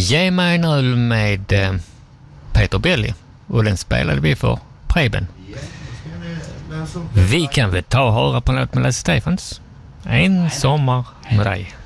Ge mig en öl med Peter Belli. Och den spelade vi för Preben. Vi kan väl ta och höra på en låt med Lasse Stefans. En sommar med dig.